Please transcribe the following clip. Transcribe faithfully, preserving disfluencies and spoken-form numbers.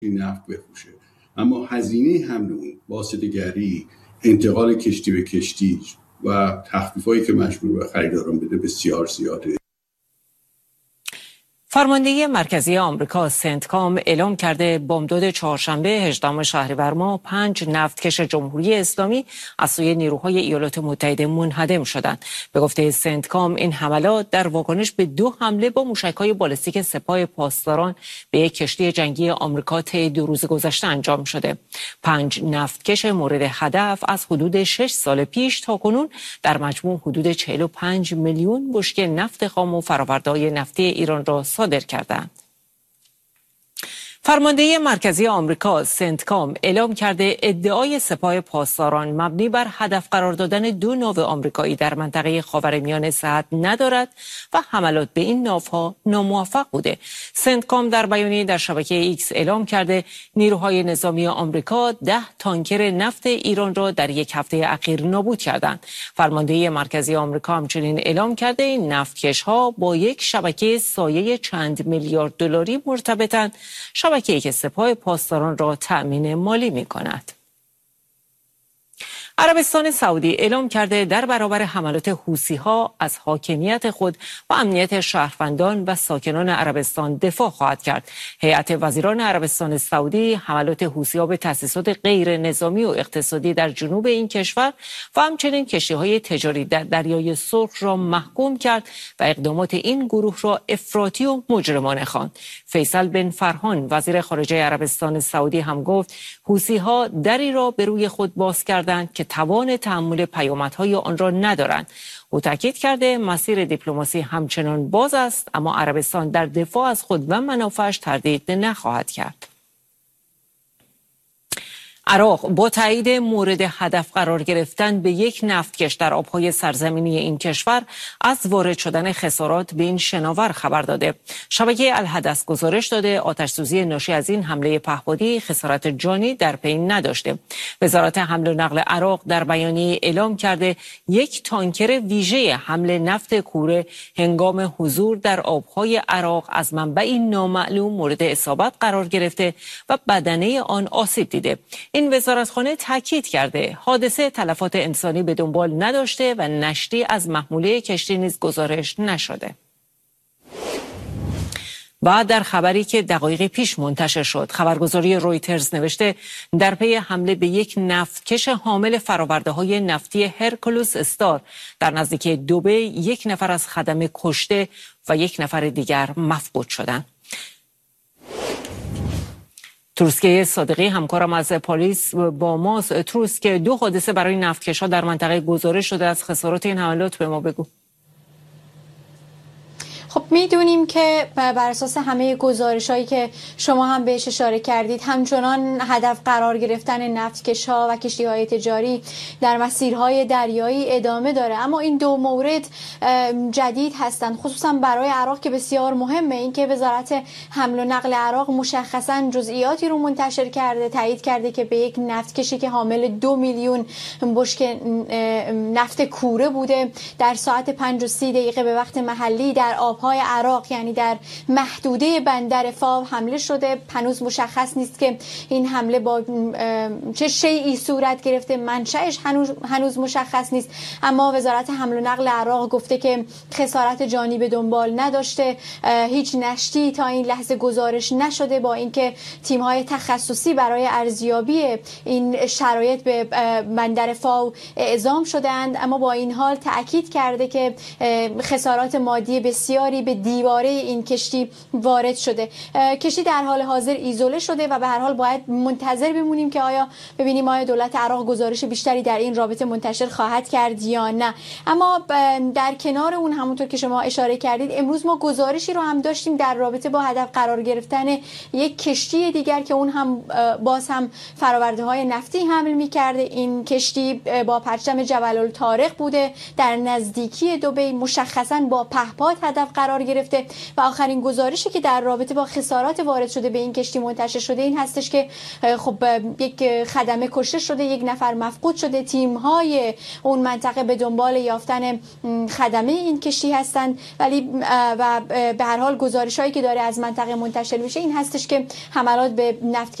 نفت بفروشه، اما هزینه حمل اون، واسطه‌گری، انتقال کشتی به کشتی و تخفیفایی که مجبور به خریداران بده بسیار زیاده. فرمانده مرکزی آمریکا سنتکام اعلام کرده بامداد چهارشنبه هجدهم شهریور ماه پنج نفتکش جمهوری اسلامی از سوی نیروهای ایالات متحده منهدم شدند. به گفته سنتکام این حملات در واکنش به دو حمله با موشک‌های بالستیک سپاه پاسداران به یک کشتی جنگی آمریکا طی دو روز گذشته انجام شده. پنج نفتکش مورد هدف از حدود شش سال پیش تا کنون در مجموع حدود چهل و پنج میلیون بشکه نفت خام و فرآورده‌های نفتی ایران را صادر کردند. فرمانده مرکزی آمریکا سنتکام اعلام کرده ادعای سپاه پاسداران مبنی بر هدف قرار دادن دو ناو آمریکایی در منطقه خاورمیانه صحت ندارد و حملات به این ناوها ناموفق بوده. سنتکام در بیانیه در شبکه ایکس اعلام کرده نیروهای نظامی آمریکا ده تانکر نفت ایران را در یک هفته اخیر نابود کردند. فرمانده مرکزی آمریکا همچنین اعلام کرده این نفتکش‌ها با یک شبکه سایه چند میلیارد دلاری مرتبطند، شبکه‌ای که سپاه پاسداران را تأمین مالی می‌کند. عربستان سعودی اعلام کرده در برابر حملات حوثی‌ها از حاکمیت خود و امنیت شهروندان و ساکنان عربستان دفاع خواهد کرد. هیئت وزیران عربستان سعودی حملات حوثی‌ها به تأسیسات غیر نظامی و اقتصادی در جنوب این کشور و همچنین کشتی‌های تجاری در دریای سرخ را محکوم کرد و اقدامات این گروه را افراطی و مجرمانه خواند. فیصل بن فرحان وزیر خارجه عربستان سعودی هم گفت حوثی‌ها دری را به روی خود باز کردند که توان تحمل پیامدهای آن را ندارند. او تاکید کرده مسیر دیپلماسی همچنان باز است، اما عربستان در دفاع از خود و منافعش تردید نخواهد کرد. عراق با تایید مورد هدف قرار گرفتن به یک نفتکش در آبهای سرزمینی این کشور از وارد شدن خسارات به این شناور خبر داده. شبکه الحدث گزارش داده آتش‌سوزی ناشی از این حمله پهپادی خسارت جانی در پی نداشته. وزارت حمل و نقل عراق در بیانیه اعلام کرده یک تانکر ویژه حمل نفت کوره هنگام حضور در آبهای عراق از منبعی نامعلوم مورد اصابت قرار گرفته و بدنه آن آسیب دیده. این وزارتخانه تاکید کرده حادثه تلفات انسانی به دنبال نداشته و نشتی از محموله کشتی نیز گزارش نشده. بعد در خبری که دقایقی پیش منتشر شد، خبرگزاری رویترز نوشته در پی حمله به یک نفتکش حامل فرآورده‌های نفتی هرکولوس استار در نزدیکی دبی یک نفر از خدمه کشته و یک نفر دیگر مفقود شدند. تروسکه صادقی همکارم از پلیس با ماست. تروسک، دو حادثه برای نفتکش‌ها در منطقه گزارش شده، از خسارات این حملات به ما بگو. خب میدونیم که بر اساس همه گزارش‌هایی که شما هم بهش اشاره کردید همچنان هدف قرار گرفتن نفتکش‌ها و کشتی‌های تجاری در مسیرهای دریایی ادامه داره، اما این دو مورد جدید هستند، خصوصا برای عراق که بسیار مهمه. این که وزارت حمل و نقل عراق مشخصا جزئیاتی رو منتشر کرده، تایید کرده که به یک نفتکشی که حامل دو میلیون بشکه نفت کوره بوده در ساعت پنج و سی دقیقه به وقت محلی در آب های عراق، یعنی در محدوده بندر فاو حمله شده. هنوز مشخص نیست که این حمله با چه شیئی صورت گرفته، منشأش هنوز هنوز مشخص نیست، اما وزارت حمل و نقل عراق گفته که خسارت جانی به دنبال نداشته، هیچ نشتی تا این لحظه گزارش نشده، با اینکه تیم‌های تخصصی برای ارزیابی این شرایط به بندر فاو اعزام شدند، اما با این حال تأکید کرده که خسارات مادی بسیاری به دیواره این کشتی وارد شده. کشتی در حال حاضر ایزوله شده و به هر حال باید منتظر بمونیم که آیا ببینیم آیا دولت عراق گزارش بیشتری در این رابطه منتشر خواهد کرد یا نه. اما در کنار اون همونطور که شما اشاره کردید امروز ما گزارشی رو هم داشتیم در رابطه با هدف قرار گرفتن یک کشتی دیگر که اون هم باز هم فرآورده‌های نفتی حمل می‌کرده. این کشتی با پرچم جبل الطارق بوده، در نزدیکی دبی، مشخصاً با پهپاد هدف قرار قرار گرفته و آخرین گزارشی که در رابطه با خسارات وارد شده به این کشتی منتشر شده این هستش که خب یک خدمه کشته شده، یک نفر مفقود شده. تیم‌های اون منطقه به دنبال یافتن خدمه این کشتی هستند، ولی و به هر حال گزارش‌هایی که داره از منطقه منتشر میشه این هستش که حملات به نفت